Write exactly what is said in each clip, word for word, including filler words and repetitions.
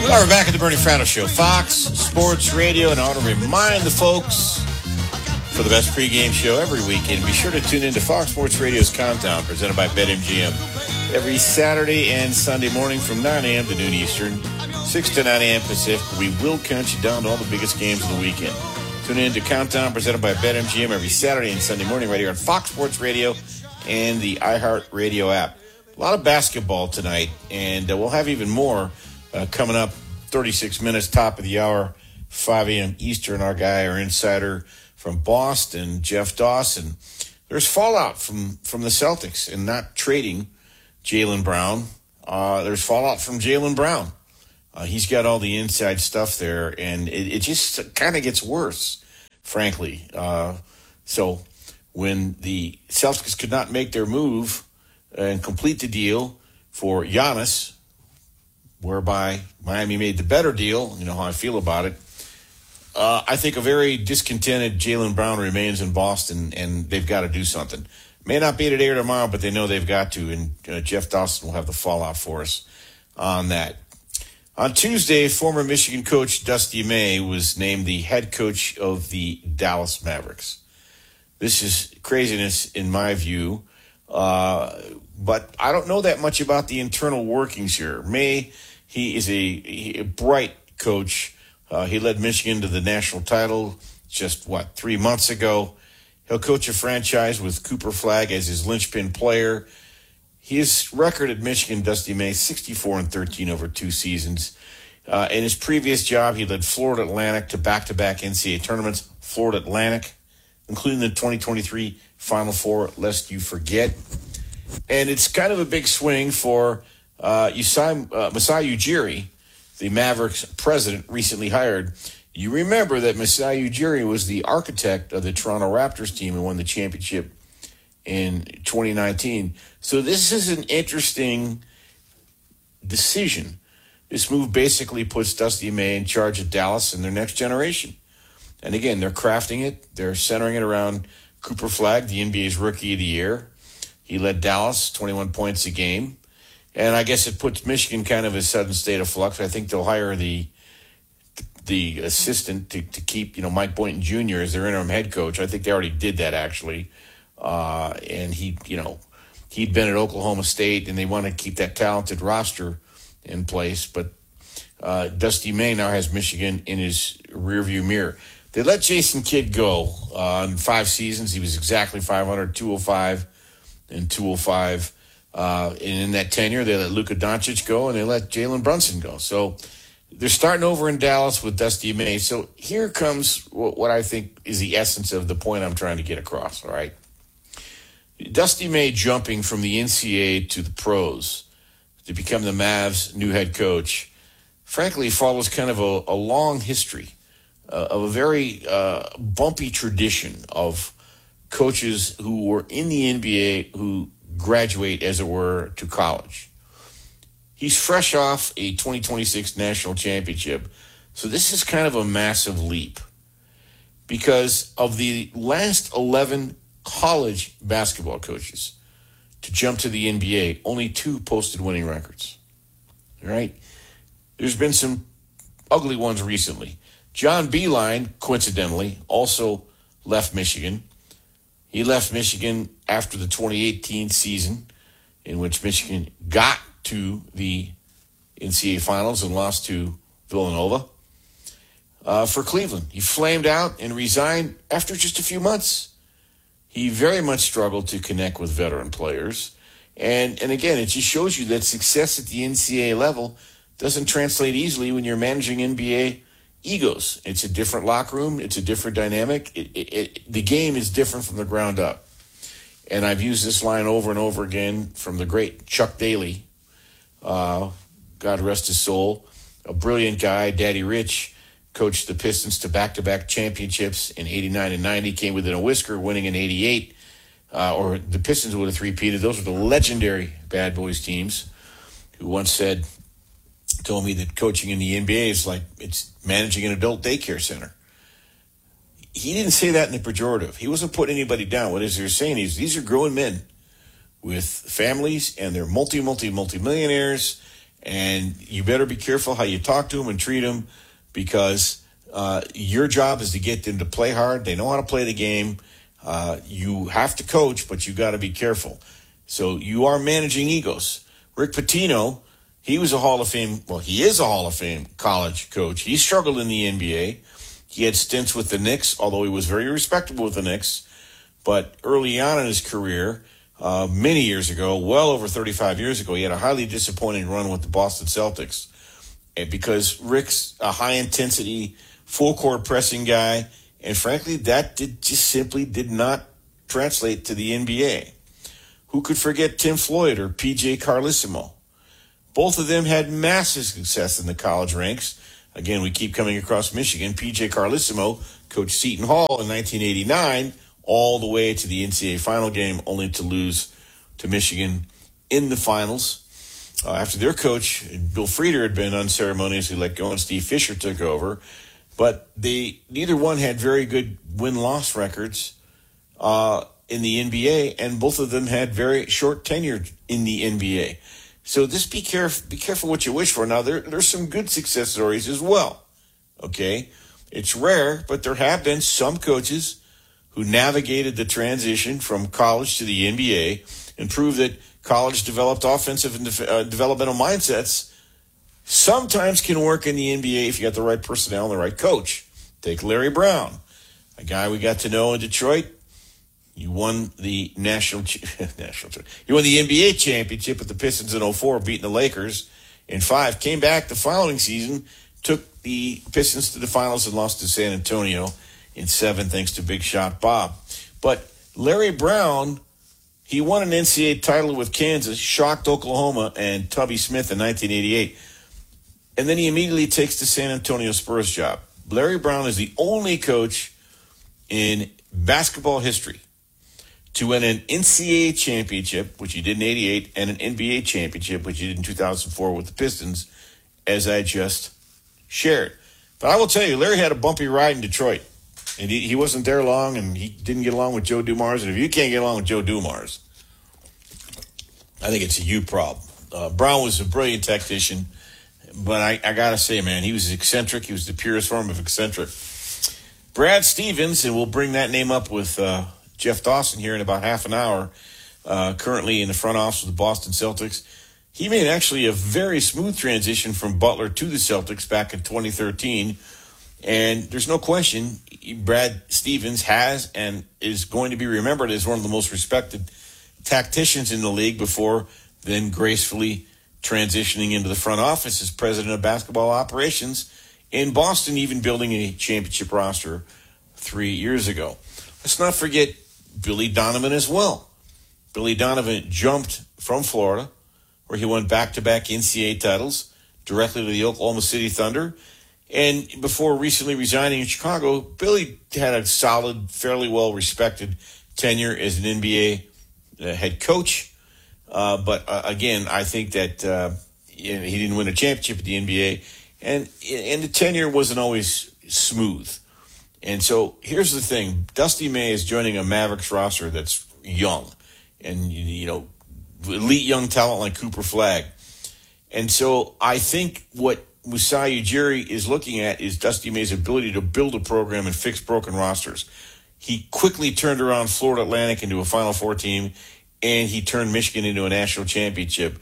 Well, we're back at the Bernie Fratto Show, Fox Sports Radio, and I want to remind the folks for the best pregame show every weekend, be sure to tune in to Fox Sports Radio's Countdown, presented by BetMGM, every Saturday and Sunday morning from nine a.m. to noon Eastern, six to nine a.m. Pacific. We will count you down to all the biggest games of the weekend. Tune in to Countdown, presented by BetMGM, every Saturday and Sunday morning right here on Fox Sports Radio and the iHeartRadio app. A lot of basketball tonight, and uh, we'll have even more uh, coming up. thirty-six minutes, top of the hour, five a.m. Eastern. Our guy, our insider from Boston, Jeff Dawson. There's fallout from, from the Celtics and not trading Jaylen Brown. Uh, there's fallout from Jaylen Brown. Uh, he's got all the inside stuff there, and it, it just kind of gets worse, frankly. Uh, so when the Celtics could not make their move and complete the deal for Giannis, whereby Miami made the better deal, you know how I feel about it, uh, I think a very discontented Jaylen Brown remains in Boston, and they've got to do something. May not be today or tomorrow, but they know they've got to, and uh, Jeff Dawson will have the fallout for us on that. On Tuesday, former Michigan coach Dusty May was named the head coach of the Dallas Mavericks. This is craziness in my view, uh, but I don't know that much about the internal workings here. May, he is a, a bright coach. Uh, he led Michigan to the national title just, what, three months ago. He'll coach a franchise with Cooper Flagg as his linchpin player. His record at Michigan, Dusty May, sixty-four and thirteen over two seasons. Uh, in his previous job, he led Florida Atlantic to back-to-back N C double A tournaments. Florida Atlantic, including the twenty twenty-three Final Four, lest you forget. And it's kind of a big swing for uh, Usai, uh, Masai Ujiri, the Mavericks president, recently hired. You remember that Masai Ujiri was the architect of the Toronto Raptors team and won the championship in twenty nineteen. So this is an interesting decision. This move basically puts Dusty May in charge of Dallas and their next generation. And again, they're crafting it. They're centering it around Cooper Flagg, the N B A's Rookie of the Year. He led Dallas twenty-one points a game. And I guess it puts Michigan kind of in a sudden state of flux. I think they'll hire the the assistant to, to keep, you know, Mike Boynton Junior as their interim head coach. I think they already did that, actually. Uh, and he, you know, he'd been at Oklahoma State, and they want to keep that talented roster in place. But uh, Dusty May now has Michigan in his rearview mirror. They let Jason Kidd go uh, in five seasons. He was exactly five hundred, two oh five, and two oh five. Uh, and in that tenure, they let Luka Doncic go, and they let Jalen Brunson go. So they're starting over in Dallas with Dusty May. So here comes what I think is the essence of the point I'm trying to get across, all right? Dusty May jumping from the N C double A to the pros to become the Mavs' new head coach, frankly, follows kind of a, a long history uh, of a very uh, bumpy tradition of coaches who were in the N B A who graduate, as it were, to college. He's fresh off a twenty twenty-six national championship, so this is kind of a massive leap because of the last eleven college basketball coaches to jump to the N B A, only two posted winning records. All right? There's been some ugly ones recently. John Beilein, coincidentally, also left Michigan. He left Michigan after the twenty eighteen season, in which Michigan got to the N C double A finals and lost to Villanova. Uh, for Cleveland, he flamed out and resigned after just a few months. He very much struggled to connect with veteran players. And, and again, it just shows you that success at the N C double A level doesn't translate easily when you're managing N B A egos. It's a different locker room. It's a different dynamic. It, it, it, the game is different from the ground up. And I've used this line over and over again from the great Chuck Daly, uh, God rest his soul, a brilliant guy. Daddy Rich coached the Pistons to back-to-back championships in eighty-nine and ninety, came within a whisker, winning in eighty-eight. Uh, or the Pistons would have three-peated. Those were the legendary Bad Boys teams, who once said, told me that coaching in the N B A is like it's managing an adult daycare center. He didn't say that in the pejorative. He wasn't putting anybody down. What is he saying is these are grown men with families, and they're multi, multi, multi-millionaires, And you better be careful how you talk to them and treat them, because uh, your job is to get them to play hard. They know how to play the game. Uh, you have to coach, but you got to be careful. So you are managing egos. Rick Pitino, he was a Hall of Fame, well, he is a Hall of Fame college coach. He struggled in the N B A. He had stints with the Knicks, although he was very respectable with the Knicks. But early on in his career, uh, many years ago, well over thirty-five years ago, he had a highly disappointing run with the Boston Celtics. And because Rick's a high-intensity, full-court pressing guy, and frankly, that did, just simply did not translate to the N B A. Who could forget Tim Floyd or P J Carlesimo? Both of them had massive success in the college ranks. Again, we keep coming across Michigan. P J Carlesimo coached Seton Hall in nineteen eighty-nine all the way to the N C double A final game, only to lose to Michigan in the finals. Uh, after their coach, Bill Frieder, had been unceremoniously let go and Steve Fisher took over. But they neither one had very good win-loss records uh, in the N B A, and both of them had very short tenure in the N B A. So just be careful, be careful what you wish for. Now, there, there's some good success stories as well, okay? It's rare, but there have been some coaches who navigated the transition from college to the N B A and proved that college-developed offensive and de- uh, developmental mindsets sometimes can work in the N B A if you got the right personnel and the right coach. Take Larry Brown, a guy we got to know in Detroit. You won the national, national, you won the N B A championship with the Pistons in oh four, beating the Lakers in five. Came back the following season, took the Pistons to the finals and lost to San Antonio in seven, thanks to Big Shot Bob. But Larry Brown, he won an N C double A title with Kansas, shocked Oklahoma and Tubby Smith in nineteen eighty-eight. And then he immediately takes the San Antonio Spurs job. Larry Brown is the only coach in basketball history to win an N C double A championship, which he did in eighty-eight, and an N B A championship, which he did in two thousand four with the Pistons, as I just shared. But I will tell you, Larry had a bumpy ride in Detroit. And he, he wasn't there long, and he didn't get along with Joe Dumars. And if you can't get along with Joe Dumars, I think it's a you problem. Uh, Brown was a brilliant tactician, but I, I got to say, man, he was eccentric. He was the purest form of eccentric. Brad Stevens, and we'll bring that name up with uh, Jeff Dawson here in about half an hour, uh, currently in the front office of the Boston Celtics. He made actually a very smooth transition from Butler to the Celtics back in twenty thirteen. And there's no question, Brad Stevens has and is going to be remembered as one of the most respected tacticians in the league before then gracefully transitioning into the front office as president of basketball operations in Boston, even building a championship roster three years ago. Let's not forget Billy Donovan as well. Billy Donovan jumped from Florida, where he won back-to-back N C double A titles, directly to the Oklahoma City Thunder. And before recently resigning in Chicago, Billy had a solid, fairly well-respected tenure as an N B A uh, head coach. Uh, but uh, again, I think that uh, you know, he didn't win a championship at the N B A, and and the tenure wasn't always smooth. And so here's the thing: Dusty May is joining a Mavericks roster that's young, and you know, elite young talent like Cooper Flagg. And so I think what Masai Ujiri is looking at is Dusty May's ability to build a program and fix broken rosters. He quickly turned around Florida Atlantic into a Final Four team, and he turned Michigan into a national championship.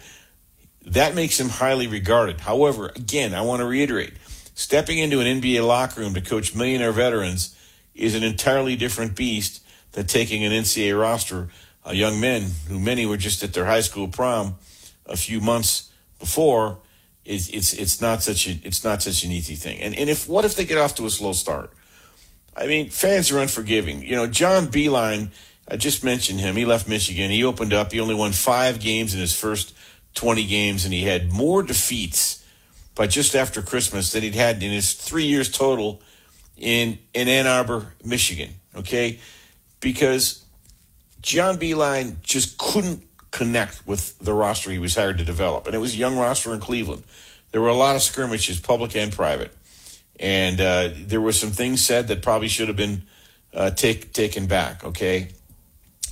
That makes him highly regarded. However, again, I want to reiterate, stepping into an N B A locker room to coach millionaire veterans is an entirely different beast than taking an N C double A roster of young men who many were just at their high school prom a few months before. It's it's it's not such a it's not such an easy thing. And and if what if they get off to a slow start? I mean, fans are unforgiving. You know, John Beilein, I just mentioned him. He left Michigan. He opened up. He only won five games in his first twenty games, and he had more defeats by just after Christmas than he'd had in his three years total in in Ann Arbor, Michigan. Okay, because John Beilein just couldn't connect with the roster he was hired to develop. And it was a young roster in Cleveland. There were a lot of skirmishes, public and private. And uh, there were some things said that probably should have been uh, take, taken back, okay?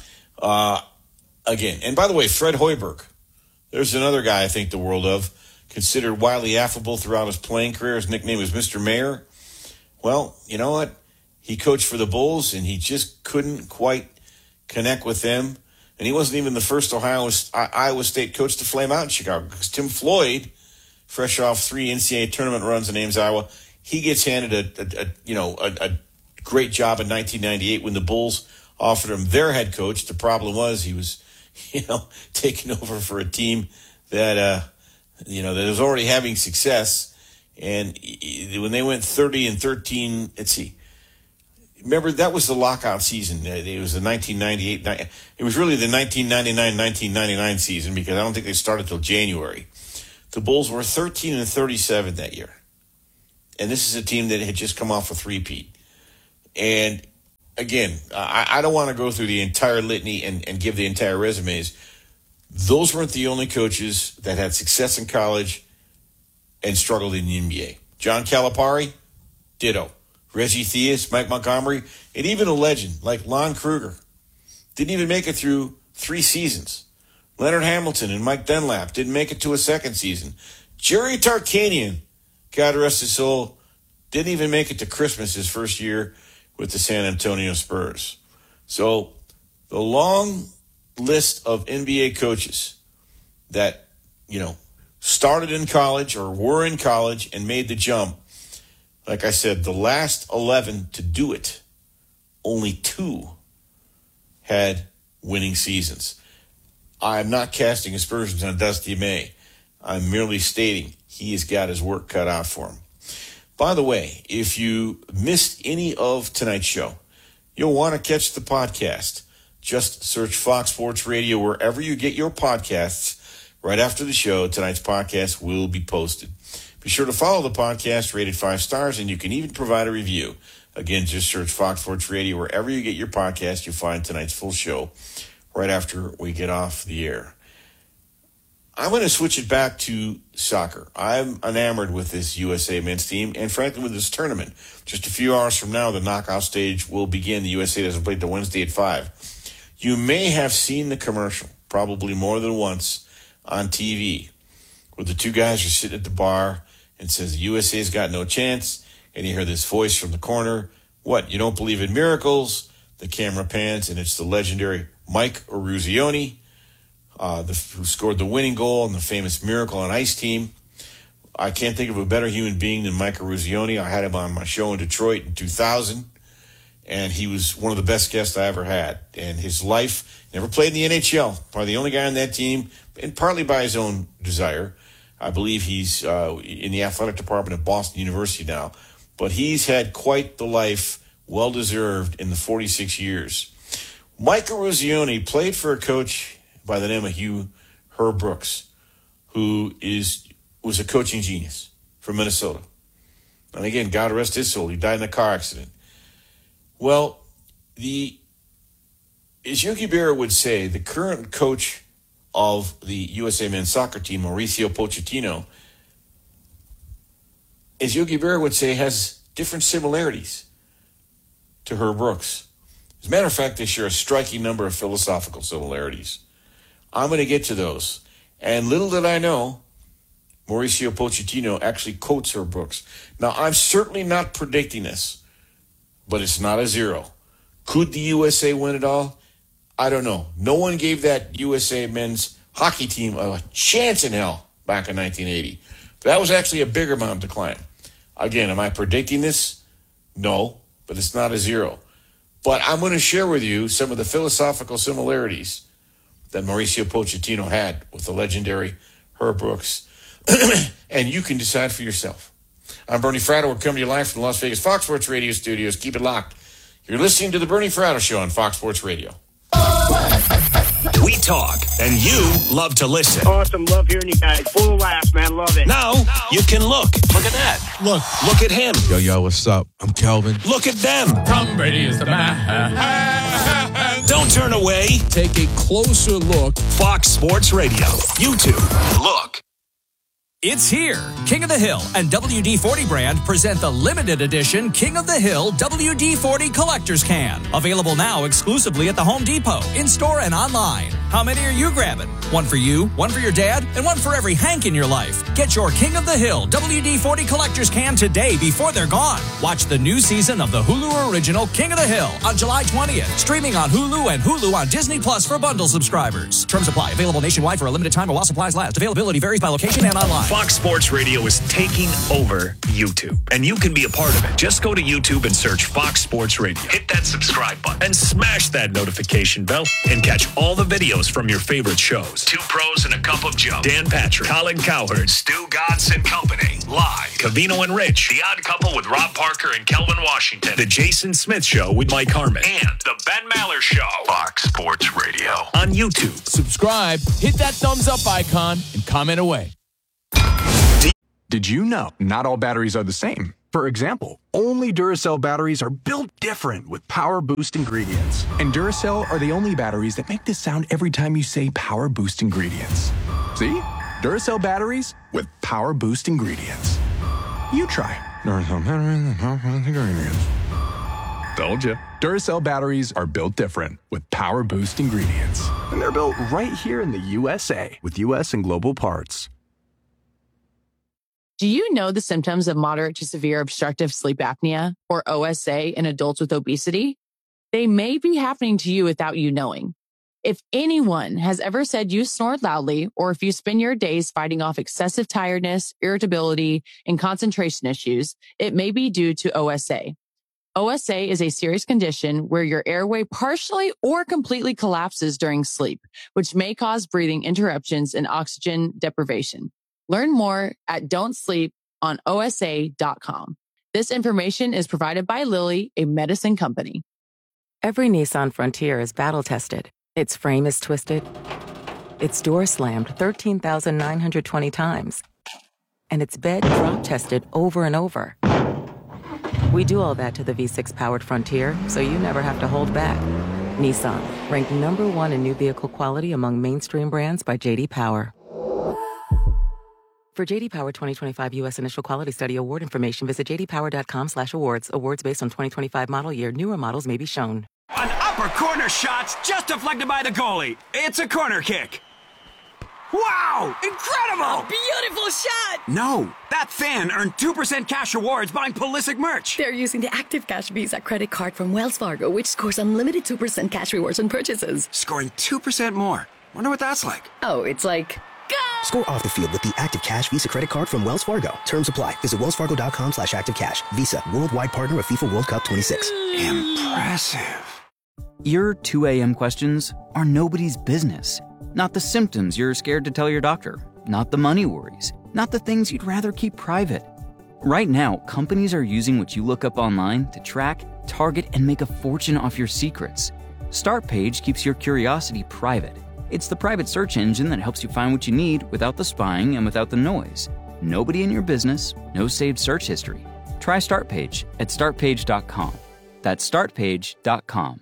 Uh, again, and by the way, Fred Hoiberg, there's another guy I think the world of. considered wildly affable throughout his playing career. His nickname was Mister Mayor. Well, you know what? He coached for the Bulls, and he just couldn't quite connect with them. And he wasn't even the first Ohio Iowa State coach to flame out in Chicago, because Tim Floyd, fresh off three N C double A tournament runs in Ames, Iowa, he gets handed a, a, a you know a, a great job in nineteen ninety-eight when the Bulls offered him their head coach. The problem was he was, you know, taking over for a team that uh, you know that was already having success. And when they went thirty and thirteen, let's see. Remember, that was the lockout season. It was the nineteen ninety-eight. It was really the nineteen ninety-nine nineteen ninety-nine season, because I don't think they started till January. The Bulls were thirteen and thirty-seven that year. And this is a team that had just come off a three-peat. And again, I, I don't want to go through the entire litany and, and give the entire resumes. Those weren't the only coaches that had success in college and struggled in the N B A. John Calipari, ditto. Reggie Theus, Mike Montgomery, and even a legend like Lon Kruger didn't even make it through three seasons. Leonard Hamilton and Mike Dunlap didn't make it to a second season. Jerry Tarkanian, God rest his soul, didn't even make it to Christmas his first year with the San Antonio Spurs. So the long list of N B A coaches that, you know, started in college or were in college and made the jump, like I said, the last eleven to do it, only two had winning seasons. I'm not casting aspersions on Dusty May. I'm merely stating he has got his work cut out for him. By the way, if you missed any of tonight's show, you'll want to catch the podcast. Just search Fox Sports Radio wherever you get your podcasts. Right after the show, tonight's podcast will be posted. Be sure to follow the podcast, rated five stars, and you can even provide a review. Again, just search Fox Sports Radio wherever you get your podcast. You'll find tonight's full show right after we get off the air. I'm going to switch it back to soccer. I'm enamored with this U S A men's team, and frankly with this tournament. Just a few hours from now, the knockout stage will begin. The U S A doesn't play till Wednesday at five. You may have seen the commercial, probably more than once, on T V, where the two guys are sitting at the bar and says the U S A's got no chance, and you hear this voice from the corner, what, you don't believe in miracles? The camera pans, and it's the legendary Mike Eruzione, uh, the, who scored the winning goal on the famous Miracle on Ice team. I can't think of a better human being than Mike Eruzione. I had him on my show in Detroit in two thousand, and he was one of the best guests I ever had. And his life, never played in the N H L, probably the only guy on that team, and partly by his own desire. I believe he's uh, in the athletic department at Boston University now. But he's had quite the life, well-deserved, in the forty-six years. Mike Eruzione played for a coach by the name of Hugh Herb Brooks, who is was a coaching genius from Minnesota. And again, God rest his soul, he died in a car accident. Well, the as Yogi Berra would say, the current coach of the U S A men's soccer team, Mauricio Pochettino, as Yogi Berra would say, has different similarities to Herb Brooks. As a matter of fact, they share a striking number of philosophical similarities. I'm going to get to those. And little did I know, Mauricio Pochettino actually quotes Herb Brooks. Now, I'm certainly not predicting this, but it's not a zero. Could the U S A win it all? I don't know. No one gave that U S A men's hockey team a chance in hell back in nineteen eighty. That was actually a bigger mountain to climb. Again, am I predicting this? No, but it's not a zero. But I'm going to share with you some of the philosophical similarities that Mauricio Pochettino had with the legendary Herb Brooks. And you can decide for yourself. I'm Bernie Fratto. We're coming to you live from the Las Vegas Fox Sports Radio studios. Keep it locked. You're listening to the Bernie Fratto Show on Fox Sports Radio. We talk, and you love to listen. Awesome. Love hearing you guys. Full of laughs, man. Love it. Now, you can look. Look at that. Look. Look at him. Yo, yo, what's up? I'm Kelvin. Look at them. Tom Brady is the man. Don't turn away. Take a closer look. Fox Sports Radio. YouTube. Look. It's here. King of the Hill and W D forty brand present the limited edition King of the Hill W D forty Collector's Can. Available now exclusively at the Home Depot, in-store and online. How many are you grabbing? One for you, one for your dad, and one for every Hank in your life. Get your King of the Hill W D forty Collector's Can today before they're gone. Watch the new season of the Hulu original King of the Hill on July twentieth. Streaming on Hulu and Hulu on Disney Plus for bundle subscribers. Terms apply. Available nationwide for a limited time or while supplies last. Availability varies by location and online. Fox Sports Radio is taking over YouTube, and you can be a part of it. Just go to YouTube and search Fox Sports Radio. Hit that subscribe button and smash that notification bell and catch all the videos from your favorite shows. Two Pros and a Cup of Joe. Dan Patrick, Colin Cowherd, Stu Godson Company. Live. Cavino and Rich. The Odd Couple with Rob Parker and Kelvin Washington. The Jason Smith Show with Mike Harmon. And The Ben Maller Show. Fox Sports Radio. On YouTube. Subscribe, hit that thumbs up icon, and comment away. Did you know not all batteries are the same? For example, only Duracell batteries are built different with Power Boost ingredients. And Duracell are the only batteries that make this sound every time you say Power Boost ingredients. See? Duracell batteries with Power Boost ingredients. You try. Duracell batteries with Power Boost ingredients. Told you. Duracell batteries are built different with Power Boost ingredients. And they're built right here in the U S A with U S and global parts. Do you know the symptoms of moderate to severe obstructive sleep apnea, or O S A, in adults with obesity? They may be happening to you without you knowing. If anyone has ever said you snore loudly, or if you spend your days fighting off excessive tiredness, irritability, and concentration issues, it may be due to O S A. O S A is a serious condition where your airway partially or completely collapses during sleep, which may cause breathing interruptions and oxygen deprivation. Learn more at don't sleep on O S A dot com. This information is provided by Lilly, a medicine company. Every Nissan Frontier is battle-tested. Its frame is twisted. Its door slammed thirteen thousand nine hundred twenty times. And its bed drop-tested over and over. We do all that to the V six powered Frontier, so you never have to hold back. Nissan, ranked number one in new vehicle quality among mainstream brands by J D Power. For J D Power twenty twenty-five U S Initial Quality Study award information, visit j d power dot com slash awards. Awards based on twenty twenty-five model year. Newer models may be shown. An upper corner shot's just deflected by the goalie. It's a corner kick. Wow! Incredible! A beautiful shot! No, that fan earned two percent cash rewards buying Pulisic merch. They're using the Active Cash Visa credit card from Wells Fargo, which scores unlimited two percent cash rewards on purchases. Scoring two percent more. Wonder what that's like. Oh, it's like... Go! Score off the field with the Active Cash Visa credit card from Wells Fargo. Terms apply. Visit wells fargo dot com slash active cash. Visa, worldwide partner of FIFA World Cup twenty-six. Impressive. Your two a.m. questions are nobody's business. Not the symptoms you're scared to tell your doctor. Not the money worries. Not the things you'd rather keep private. Right now, companies are using what you look up online to track, target, and make a fortune off your secrets. StartPage keeps your curiosity private. It's the private search engine that helps you find what you need without the spying and without the noise. Nobody in your business, no saved search history. Try StartPage at start page dot com. That's start page dot com.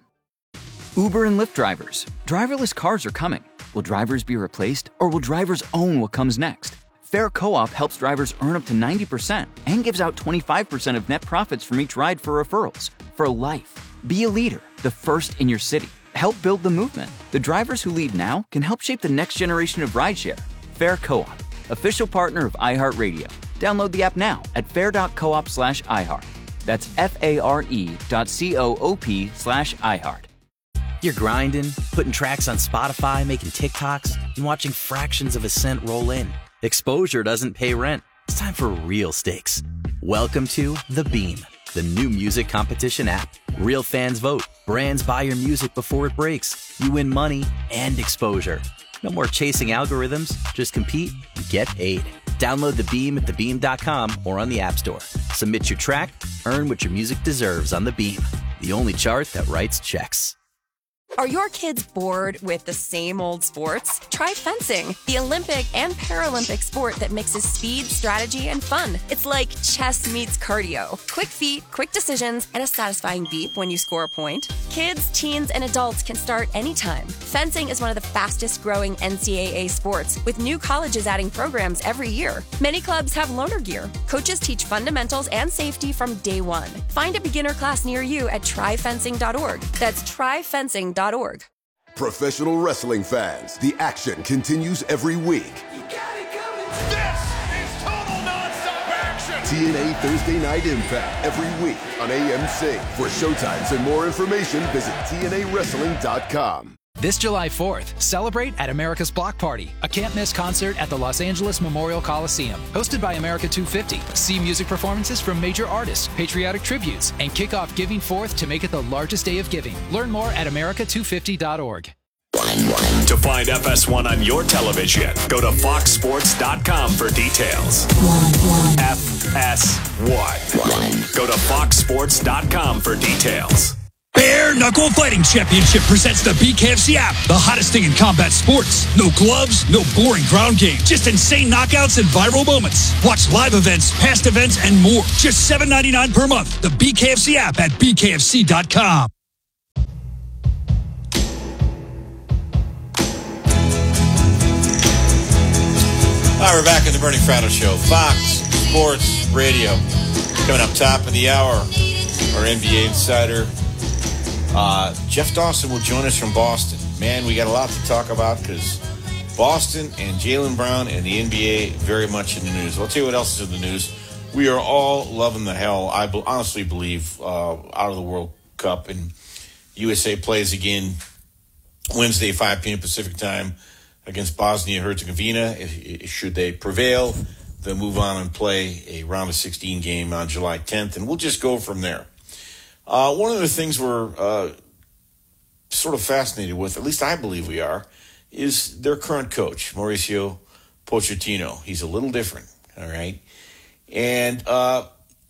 Uber and Lyft drivers. Driverless cars are coming. Will drivers be replaced, or will drivers own what comes next? Fair Co-op helps drivers earn up to ninety percent and gives out twenty-five percent of net profits from each ride for referrals. For life. Be a leader, the first in your city. Help build the movement. The drivers who lead now can help shape the next generation of rideshare. Fair Co-op, official partner of iHeartRadio. Download the app now at fair dot coop slash iHeart. That's F-A-R-E dot C-O-O-P slash iHeart. You're grinding, putting tracks on Spotify, making TikToks, and watching fractions of a cent roll in. Exposure doesn't pay rent. It's time for real stakes. Welcome to The Beam, the new music competition app. Real fans vote. Brands buy your music before it breaks. You win money and exposure. No more chasing algorithms. Just compete and get paid. Download The Beam at the beam dot com or on the App Store. Submit your track, earn what your music deserves on The Beam, the only chart that writes checks. Are your kids bored with the same old sports? Try fencing, the Olympic and Paralympic sport that mixes speed, strategy, and fun. It's like chess meets cardio. Quick feet, quick decisions, and a satisfying beep when you score a point. Kids, teens, and adults can start anytime. Fencing is one of the fastest growing N C double A sports, with new colleges adding programs every year. Many clubs have loaner gear. Coaches teach fundamentals and safety from day one. Find a beginner class near you at try fencing dot org. That's try fencing dot org. Professional wrestling fans, the action continues every week. T N A Thursday Night Impact every week on A M C. For showtimes and more information, visit T N A wrestling dot com. This July fourth, celebrate at America's Block Party, a can't-miss concert at the Los Angeles Memorial Coliseum. Hosted by America two fifty, see music performances from major artists, patriotic tributes, and kick off Giving Forth to make it the largest day of giving. Learn more at America two fifty dot org. To find F S one on your television, go to fox sports dot com for details. F S one. Go to fox sports dot com for details. Bare Knuckle Fighting Championship presents the B K F C app, the hottest thing in combat sports. No gloves, no boring ground game, just insane knockouts and viral moments. Watch live events, past events, and more. Just seven ninety-nine per month. The B K F C app at b k f c dot com. All right, we're back at the Bernie Fratto Show, Fox Sports Radio. Coming up top of the hour, our N B A insider, uh, Jeff Dawson will join us from Boston. Man, we got a lot to talk about because Boston and Jaylen Brown and the N B A very much in the news. I'll tell you what else is in the news. We are all loving the hell, I be- honestly believe, uh, out of the World Cup. And U S A plays again Wednesday, five p.m. Pacific time, against Bosnia-Herzegovina. If, if, should they prevail, they'll move on and play a round of sixteen game on July tenth, and we'll just go from there. Uh, one of the things we're uh, sort of fascinated with, at least I believe we are, is their current coach, Mauricio Pochettino. He's a little different, all right? And uh,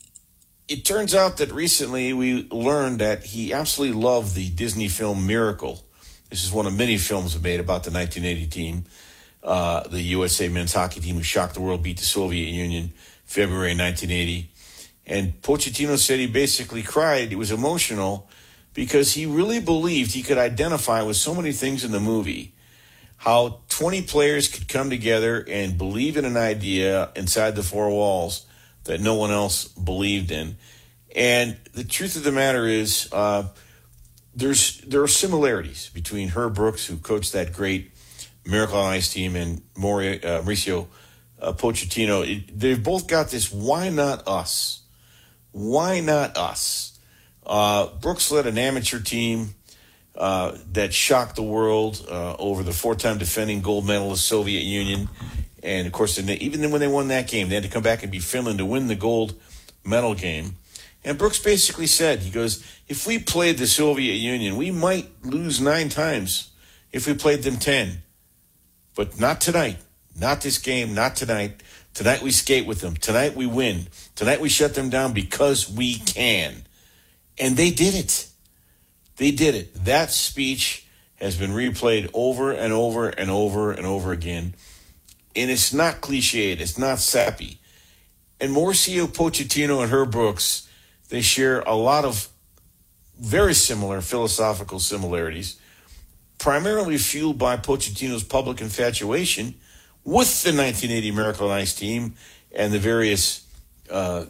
it turns out that recently we learned that he absolutely loved the Disney film Miracle. This is one of many films made about the nineteen eighty team, uh, the U S A men's hockey team who shocked the world, beat the Soviet Union February nineteen eighty. And Pochettino said he basically cried. He was emotional because he really believed he could identify with so many things in the movie, how twenty players could come together and believe in an idea inside the four walls that no one else believed in. And the truth of the matter is, uh, There's there are similarities between Herb Brooks, who coached that great Miracle on Ice team, and Mauri, uh, Mauricio uh, Pochettino. It, they've both got this, why not us? Why not us? Uh, Brooks led an amateur team uh, that shocked the world uh, over the four-time defending gold medalist Soviet Union. And, of course, even when they won that game, they had to come back and beat Finland to win the gold medal game. And Brooks basically said, he goes, if we played the Soviet Union, we might lose nine times if we played them ten. But not tonight. Not this game. Not tonight. Tonight we skate with them. Tonight we win. Tonight we shut them down because we can. And they did it. They did it. That speech has been replayed over and over and over and over again. And it's not cliched. It's not sappy. And Mauricio Pochettino and Herb Brooks, they share a lot of very similar philosophical similarities, primarily fueled by Pochettino's public infatuation with the nineteen eighty Miracle on Ice team and the various, uh,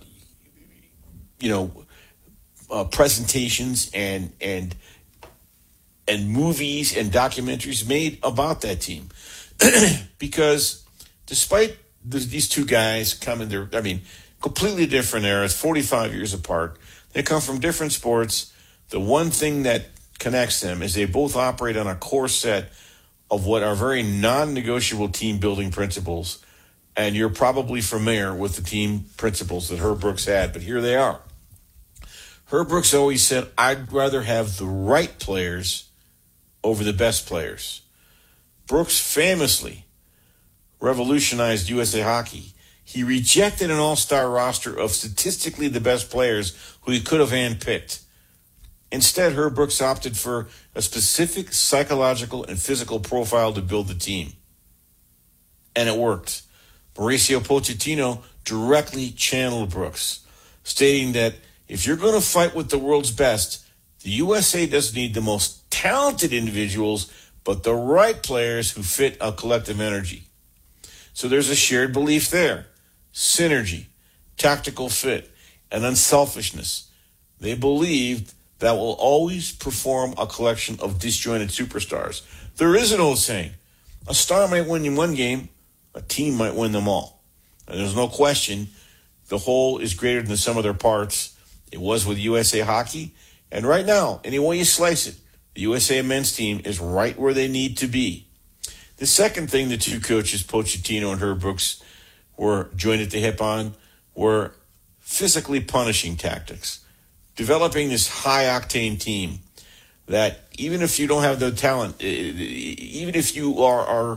you know, uh, presentations and and and movies and documentaries made about that team. Because despite th- these two guys coming there, I mean, completely different eras, forty-five years apart. They come from different sports. The one thing that connects them is they both operate on a core set of what are very non-negotiable team-building principles. And you're probably familiar with the team principles that Herb Brooks had, but here they are. Herb Brooks always said, I'd rather have the right players over the best players. Brooks famously revolutionized U S A Hockey. He rejected an all-star roster of statistically the best players who he could have handpicked. Instead, Herb Brooks opted for a specific psychological and physical profile to build the team. And it worked. Mauricio Pochettino directly channeled Brooks, stating that if you're going to fight with the world's best, The U S A doesn't need the most talented individuals, but the right players who fit a collective energy. So there's a shared belief there. Synergy, tactical fit, and unselfishness. They believed that will always perform a collection of disjointed superstars. There is an old saying, a star might win in one game, a team might win them all. And there's no question the whole is greater than the sum of their parts. It was with U S A Hockey. And right now, any way you slice it, the U S A men's team is right where they need to be. The second thing the two coaches, Pochettino and Herb Brooks, were joined at the hip on were physically punishing tactics. Developing this high-octane team that even if you don't have the talent, even if you are, are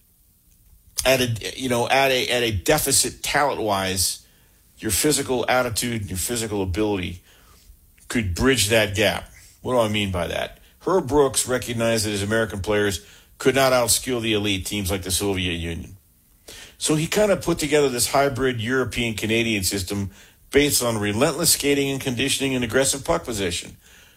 at a you know at a at a deficit talent-wise, your physical attitude, your physical ability could bridge that gap. What do I mean by that? Herb Brooks recognized that his American players could not outskill the elite teams like the Soviet Union. So he kind of put together this hybrid European-Canadian system based on relentless skating and conditioning and aggressive puck possession.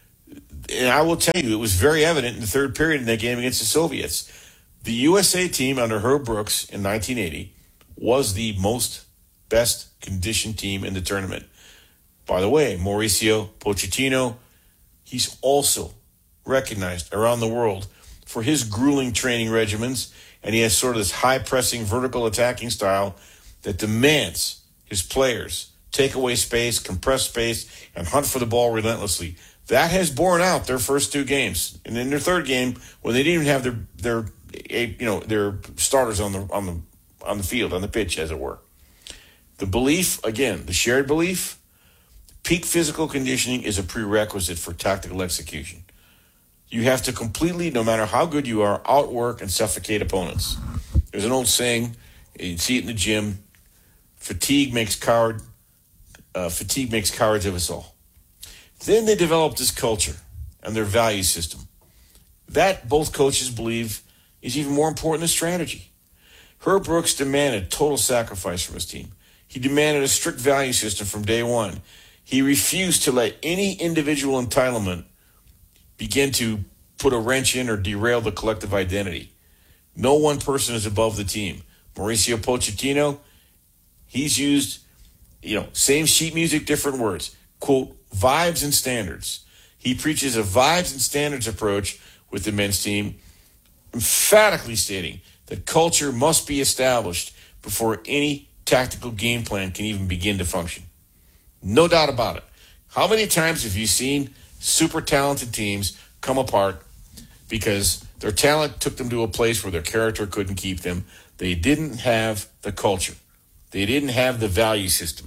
And I will tell you, it was very evident in the third period in that game against the Soviets. The U S A team under Herb Brooks in nineteen eighty was the most best conditioned team in the tournament. By the way, Mauricio Pochettino, he's also recognized around the world for his grueling training regimens, and he has sort of this high-pressing, vertical attacking style that demands his players take away space, compress space, and hunt for the ball relentlessly. That has borne out their first two games. And in their third game, when they didn't even have their their you know their starters on the on the on the field, on the pitch, as it were. The belief, again, the shared belief, peak physical conditioning is a prerequisite for tactical execution. You have to completely, no matter how good you are, outwork and suffocate opponents. There's an old saying, you see it in the gym, fatigue makes coward, uh, fatigue makes cowards of us all. Then they developed this culture and their value system. That, both coaches believe, is even more important than strategy. Herb Brooks demanded total sacrifice from his team. He demanded a strict value system from day one. He refused to let any individual entitlement begin to put a wrench in or derail the collective identity. No one person is above the team. Mauricio Pochettino, he's used, you know, same sheet music, different words. Quote, vibes and standards. He preaches a vibes and standards approach with the men's team, emphatically stating that culture must be established before any tactical game plan can even begin to function. No doubt about it. How many times have you seen super talented teams come apart because their talent took them to a place where their character couldn't keep them? They didn't have the culture. They didn't have the value system.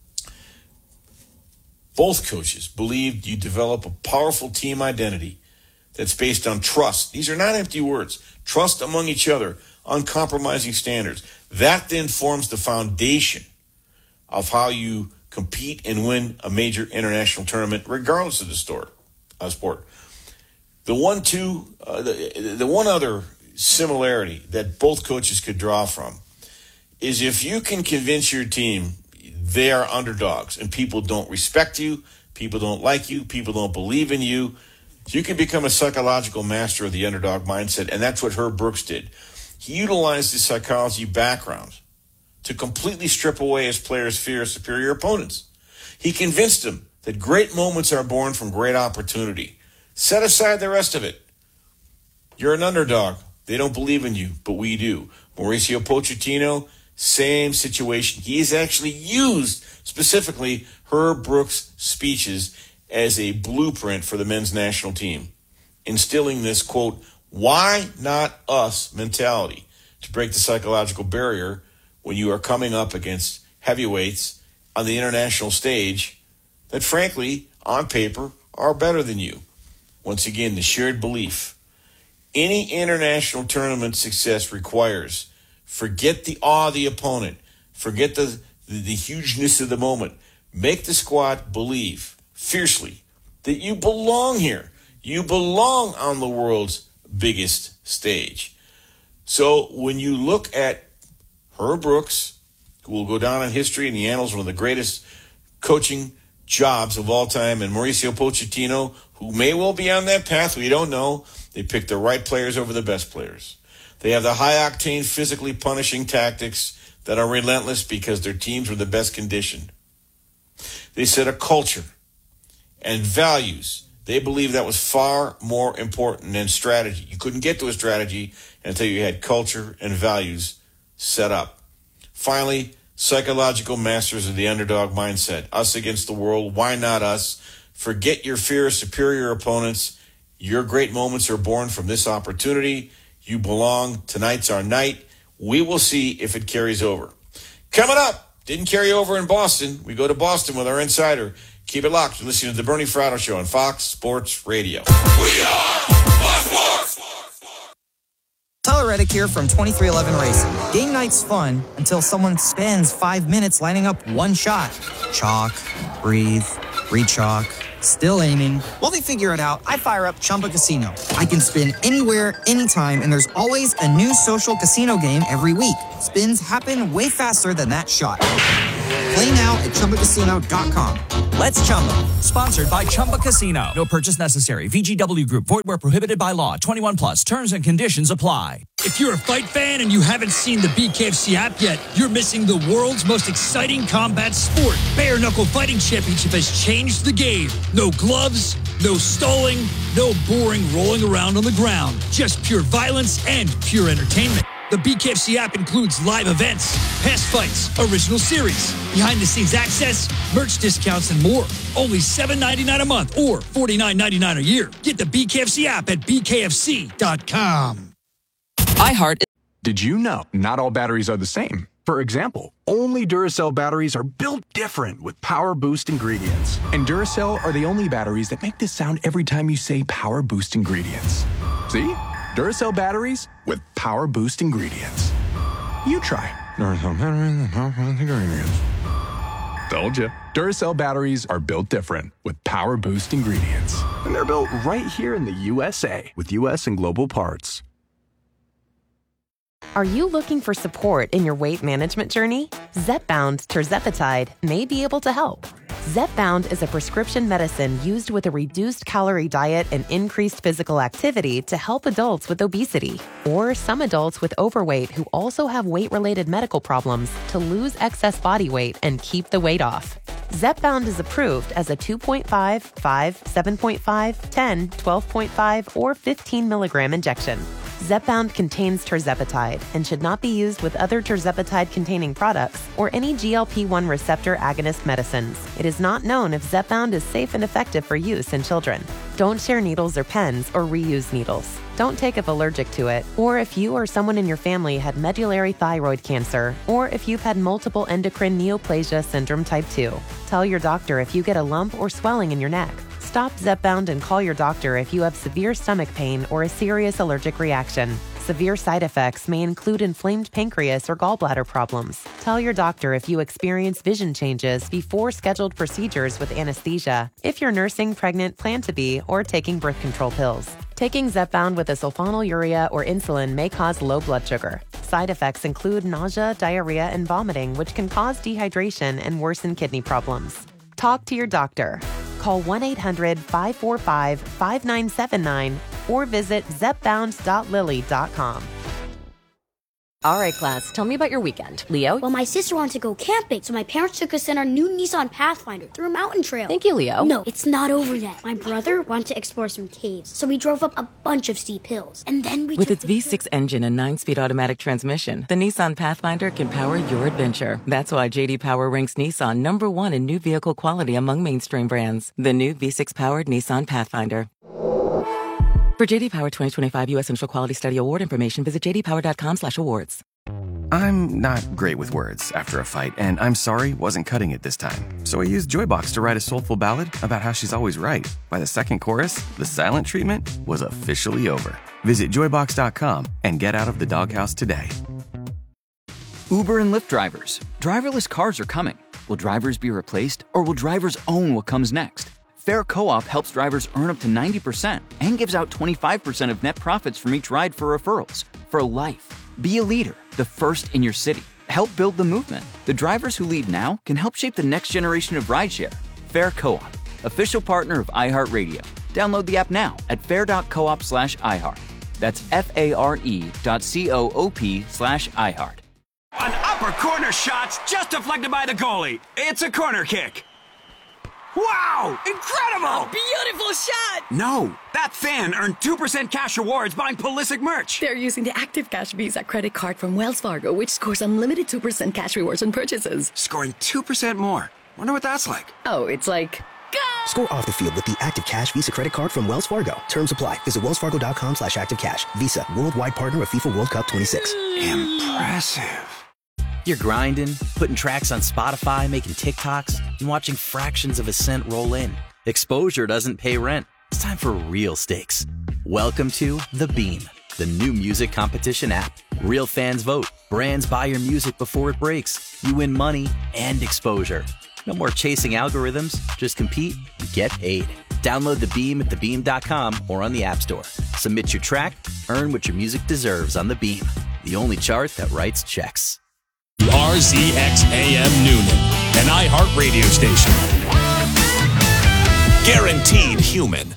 Both coaches believed you develop a powerful team identity that's based on trust. These are not empty words. Trust among each other, uncompromising standards. That then forms the foundation of how you compete and win a major international tournament, regardless of the store, uh, sport. The one, two, uh, the, the one other similarity that both coaches could draw from is if you can convince your team they are underdogs and people don't respect you, people don't like you, people don't believe in you, you can become a psychological master of the underdog mindset, and that's what Herb Brooks did. He utilized his psychology background to completely strip away his players' fear of superior opponents. He convinced them that great moments are born from great opportunity. Set aside the rest of it. You're an underdog. They don't believe in you, but we do. Mauricio Pochettino, same situation. He has actually used specifically Herb Brooks' speeches as a blueprint for the men's national team, instilling this, quote, why not us mentality to break the psychological barrier when you are coming up against heavyweights on the international stage that, frankly, on paper, are better than you. Once again, the shared belief. Any international tournament success requires forget the awe of the opponent, forget the, the, the hugeness of the moment. Make the squad believe fiercely that you belong here. You belong on the world's biggest stage. So when you look at Herb Brooks, who will go down in history in the annals, one of the greatest coaching jobs of all time, and Mauricio Pochettino, who may well be on that path, we don't know. They picked the right players over the best players. They have the high-octane, physically punishing tactics that are relentless because their teams were the best conditioned. They set a culture and values. They believe that was far more important than strategy. You couldn't get to a strategy until you had culture and values set up. Finally, psychological masters of the underdog mindset. Us against the world. Why not us? Forget your fear of superior opponents. Your great moments are born from this opportunity. You belong. Tonight's our night. We will see if it carries over. Coming up, didn't carry over in Boston. We go to Boston with our insider. Keep it locked. You're listening to the Bernie Fratto Show on Fox Sports Radio. We are Fox Sports! Tyler Reddick here from twenty-three eleven Racing. Game night's fun until someone spends five minutes lining up one shot. Chalk, breathe, re-chalk, still aiming. While they figure it out, I fire up Chumba Casino. I can spin anywhere, anytime, and there's always a new social casino game every week. Spins happen way faster than that shot. Play now at Chumba Casino dot com. Let's Chumba. Sponsored by Chumba Casino. No purchase necessary. V G W Group. Void where prohibited by law. twenty-one plus. Terms and conditions apply. If you're a fight fan and you haven't seen the B K F C app yet, you're missing the world's most exciting combat sport. Bare Knuckle Fighting Championship has changed the game. No gloves, no stalling, no boring rolling around on the ground. Just pure violence and pure entertainment. The B K F C app includes live events, past fights, original series, behind-the-scenes access, merch discounts, and more. Only seven dollars and ninety-nine cents a month or forty-nine ninety-nine a year. Get the B K F C app at B K F C dot com. iHeart. Did you know not all batteries are the same? For example, only Duracell batteries are built different with Power Boost ingredients. And Duracell are the only batteries that make this sound every time you say Power Boost ingredients. See? Duracell batteries with Power Boost ingredients. You try. Duracell batteries with Power Boost ingredients. Told you. Duracell batteries are built different with Power Boost ingredients. And they're built right here in the U S A with U S and global parts. Are you looking for support in your weight management journey? Zepbound tirzepatide may be able to help. Zepbound is a prescription medicine used with a reduced calorie diet and increased physical activity to help adults with obesity or some adults with overweight who also have weight-related medical problems to lose excess body weight and keep the weight off. Zepbound is approved as a two point five, five, seven point five, ten, twelve point five, or fifteen milligram injection. Zepbound contains tirzepatide and should not be used with other tirzepatide-containing products or any G L P one receptor agonist medicines. It is not known if Zepbound is safe and effective for use in children. Don't share needles or pens or reuse needles. Don't take if allergic to it, or if you or someone in your family had medullary thyroid cancer, or if you've had multiple endocrine neoplasia syndrome type two. Tell your doctor if you get a lump or swelling in your neck. Stop Zepbound and call your doctor if you have severe stomach pain or a serious allergic reaction. Severe side effects may include inflamed pancreas or gallbladder problems. Tell your doctor if you experience vision changes before scheduled procedures with anesthesia, if you're nursing, pregnant, plan to be, or taking birth control pills. Taking Zepbound with a sulfonylurea or insulin may cause low blood sugar. Side effects include nausea, diarrhea, and vomiting, which can cause dehydration and worsen kidney problems. Talk to your doctor. Call one eight hundred, five four five, five nine seven nine or visit zepbound dot lilly dot com. All right, class, tell me about your weekend. Leo? Well, my sister wanted to go camping, so my parents took us in our new Nissan Pathfinder through a mountain trail. Thank you, Leo. No, it's not over yet. My brother wanted to explore some caves, so we drove up a bunch of steep hills. And then we With its V six engine and nine-speed automatic transmission, the Nissan Pathfinder can power your adventure. That's why J D Power ranks Nissan number one in new vehicle quality among mainstream brands. The new V six-powered Nissan Pathfinder. For J D Power twenty twenty-five U S Central Quality Study Award information, visit j d power dot com slash awards. I'm not great with words after a fight, and I'm sorry wasn't cutting it this time. So I used Joybox to write a soulful ballad about how she's always right. By the second chorus, the silent treatment was officially over. Visit joybox dot com and get out of the doghouse today. Uber and Lyft drivers. Driverless cars are coming. Will drivers be replaced, or will drivers own what comes next? Fair Co-op helps drivers earn up to ninety percent and gives out twenty-five percent of net profits from each ride for referrals. For life. Be a leader, the first in your city. Help build the movement. The drivers who lead now can help shape the next generation of rideshare. Fair Co-op, official partner of iHeartRadio. Download the app now at fair.coop slash iHeart. That's F-A-R-E dot C-O-O-P slash iHeart. An upper corner shot's just deflected by the goalie. It's a corner kick. Wow! Incredible! Beautiful shot! No, that fan earned two percent cash rewards buying Pulisic merch. They're using the Active Cash Visa credit card from Wells Fargo, which scores unlimited two percent cash rewards on purchases. Scoring two percent more. Wonder what that's like. Oh, it's like... Score off the field with the Active Cash Visa credit card from Wells Fargo. Terms apply. Visit wellsfargo.com slash active cash. Visa, worldwide partner of FIFA World Cup twenty-six. Impressive. You're grinding, putting tracks on Spotify, making TikToks, and watching fractions of a cent roll in. Exposure doesn't pay rent. It's time for real stakes. Welcome to The Beam, the new music competition app. Real fans vote. Brands buy your music before it breaks. You win money and exposure. No more chasing algorithms. Just compete and get paid. Download The Beam at the beam dot com or on the App Store. Submit your track, earn what your music deserves on The Beam, the only chart that writes checks. R Z X A M Noonan, an iHeart radio station. Guaranteed human.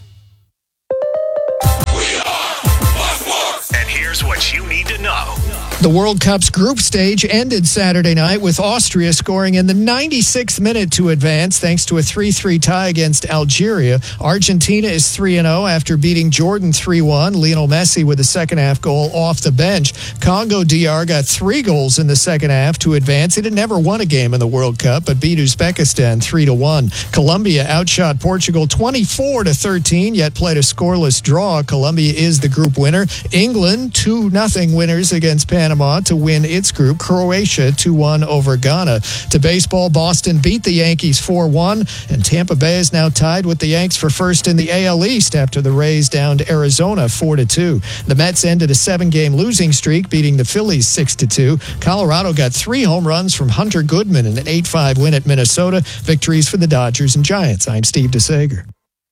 And here's what you need to know. The World Cup's group stage ended Saturday night with Austria scoring in the ninety-sixth minute to advance thanks to a three three tie against Algeria. Argentina is three and oh after beating Jordan three one. Lionel Messi with a second-half goal off the bench. Congo D R got three goals in the second half to advance. It had never won a game in the World Cup, but beat Uzbekistan three to one. Colombia outshot Portugal twenty-four to thirteen, yet played a scoreless draw. Colombia is the group winner. England, two nothing winners against Panama to win its group. Croatia two one over Ghana. To baseball, Boston beat the Yankees four one, and Tampa Bay is now tied with the Yanks for first in the A L East after the Rays downed Arizona four to two. The Mets ended a seven-game losing streak, beating the Phillies six to two. Colorado got three home runs from Hunter Goodman in an eight five win at Minnesota. Victories for the Dodgers and Giants. I'm Steve DeSager.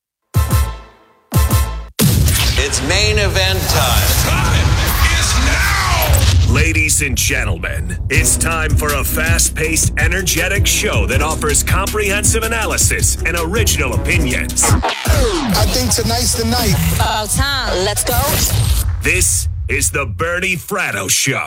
It's main event time. Ladies and gentlemen, it's time for a fast-paced, energetic show that offers comprehensive analysis and original opinions. I think tonight's the night. About time. Let's go. This is the Bernie Fratto Show.